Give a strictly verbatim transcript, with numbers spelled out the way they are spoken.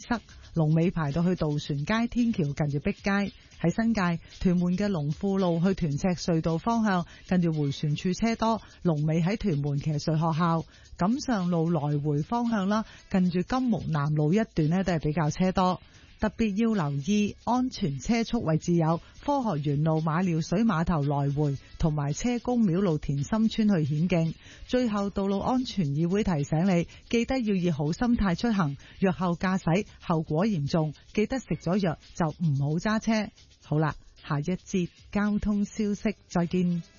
塞，龍尾排到去渡船街天橋近住碧街。喺新界屯門嘅龍富路去屯赤隧道方向，近住迴旋處車多，龍尾喺屯門騎術學校。錦上路來回方向啦，近住金木南路一段呢都係比較車多。特別要留意安全車速位置有科學園路馬料水碼頭來回，同埋車公廟路田心村去顯徑。最後，道路安全議會提醒你，記得要以好心態出行，藥後駕駛後果嚴重，記得食咗藥就唔好揸車。好啦，下一節交通消息再見。